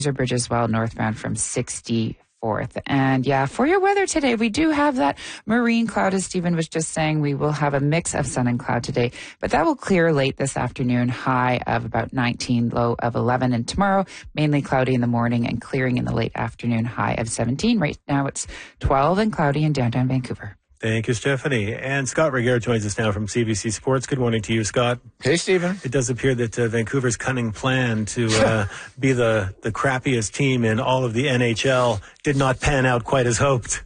Bridge as well, northbound from 64th. And yeah, for your weather today, we do have that marine cloud, as Stephen was just saying. We will have a mix of sun and cloud today, but that will clear late this afternoon, high of about 19, low of 11. And tomorrow, mainly cloudy in the morning and clearing in the late afternoon, high of 17. Right now it's 12 and cloudy in downtown Vancouver. Thank you, Stephanie. And Scott Regehr joins us now from CBC Sports. Good morning to you, Scott. Hey, Stephen. It does appear that Vancouver's cunning plan to be the crappiest team in all of the NHL did not pan out quite as hoped.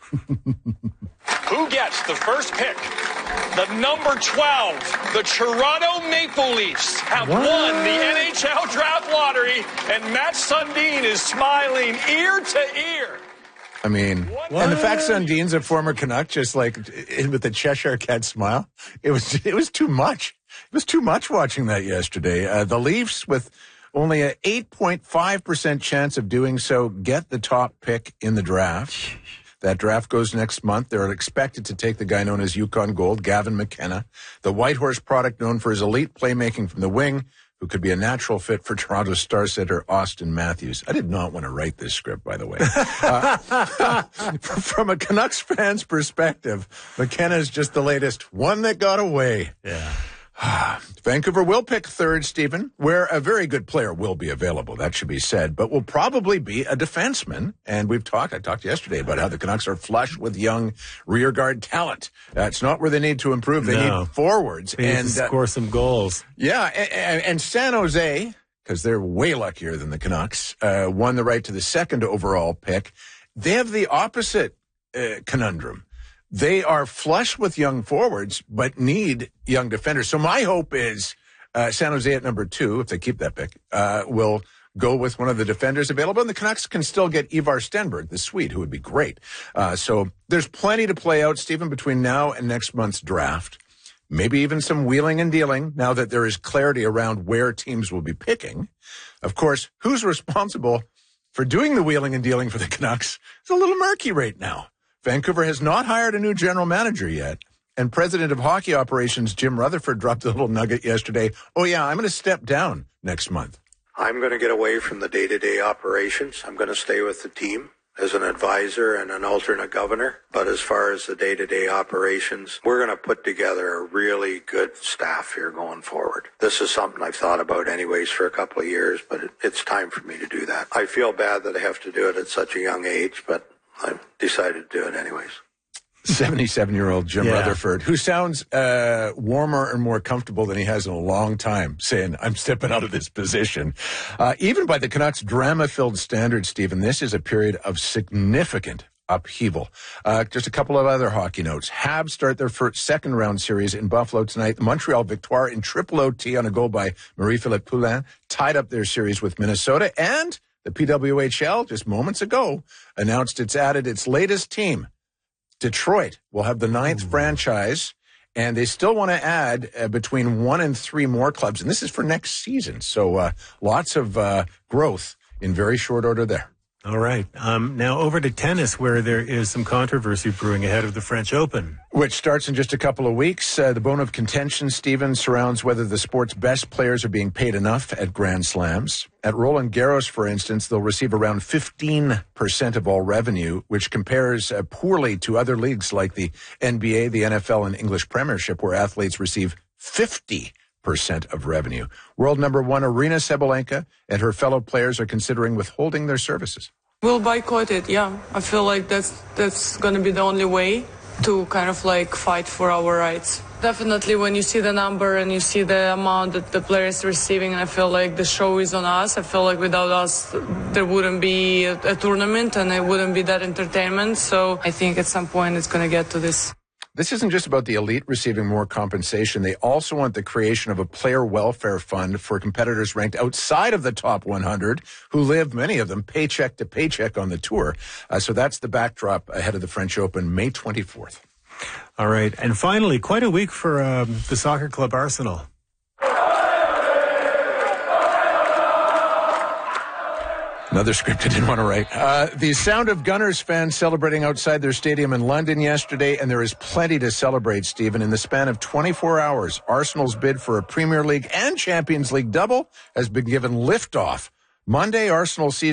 Who gets the first pick? The number 12, the Toronto Maple Leafs have won the NHL Draft Lottery, and Matt Sundin is smiling ear to ear. I mean, and the fact Sundin's a former Canuck, just like with the Cheshire Cat smile, it was too much. It was too much watching that yesterday. The Leafs, with only an 8.5% chance of doing so, get the top pick in the draft. That draft goes next month. They're expected to take the guy known as Yukon Gold, Gavin McKenna, the Whitehorse product known for his elite playmaking from the wing, who could be a natural fit for Toronto star center Austin Matthews. I did not want to write this script, by the way. From a Canucks fan's perspective, McKenna is just the latest one that got away. Yeah. Vancouver will pick third, Stephen, where a very good player will be available, that should be said, but will probably be a defenseman. And I talked yesterday about how the Canucks are flush with young rearguard talent. It's not where they need to improve. They need forwards. They need to score some goals. Yeah, and San Jose, because they're way luckier than the Canucks, won the right to the second overall pick. They have the opposite conundrum. They are flush with young forwards, but need young defenders. So my hope is San Jose at number 2, if they keep that pick, will go with one of the defenders available. And the Canucks can still get Ivar Stenberg, the Swede, who would be great. So there's plenty to play out, Stephen, between now and next month's draft. Maybe even some wheeling and dealing now that there is clarity around where teams will be picking. Of course, who's responsible for doing the wheeling and dealing for the Canucks is a little murky right now. Vancouver has not hired a new general manager yet. And President of Hockey Operations Jim Rutherford dropped a little nugget yesterday. Oh, yeah, I'm going to step down next month. I'm going to get away from the day-to-day operations. I'm going to stay with the team as an advisor and an alternate governor. But as far as the day-to-day operations, we're going to put together a really good staff here going forward. This is something I've thought about anyways for a couple of years, but it's time for me to do that. I feel bad that I have to do it at such a young age, but I decided to do it anyways. 77-year-old Jim Rutherford, who sounds warmer and more comfortable than he has in a long time, saying, I'm stepping out of this position. Even by the Canucks' drama-filled standards, Stephen, this is a period of significant upheaval. Just a couple of other hockey notes. Habs start their second-round series in Buffalo tonight. The Montreal Victoire in triple OT on a goal by Marie-Philippe Poulin tied up their series with Minnesota, and the PWHL, just moments ago, announced it's added its latest team. Detroit will have the 9th franchise, and they still want to add between 1 and 3 more clubs, and this is for next season. So lots of growth in very short order there. All right. Now over to tennis, where there is some controversy brewing ahead of the French Open. Which starts in just a couple of weeks. The bone of contention, Stephen, surrounds whether the sport's best players are being paid enough at Grand Slams. At Roland Garros, for instance, they'll receive around 15% of all revenue, which compares poorly to other leagues like the NBA, the NFL, and English Premiership, where athletes receive 50% of revenue. World number 1 Aryna Sabalenka and her fellow players are considering withholding their services. We'll boycott it, yeah. I feel like that's going to be the only way to kind of like fight for our rights. Definitely when you see the number and you see the amount that the player is receiving, I feel like the show is on us. I feel like without us, there wouldn't be a tournament and it wouldn't be that entertainment. So I think at some point it's going to get to this. This isn't just about the elite receiving more compensation. They also want the creation of a player welfare fund for competitors ranked outside of the top 100 who live, many of them, paycheck to paycheck on the tour. So that's the backdrop ahead of the French Open, May 24th. All right. And finally, quite a week for the soccer club Arsenal. Another script I didn't want to write. The Sound of Gunners fans celebrating outside their stadium in London yesterday, and there is plenty to celebrate, Stephen. In the span of 24 hours, Arsenal's bid for a Premier League and Champions League double has been given liftoff Monday, Arsenal season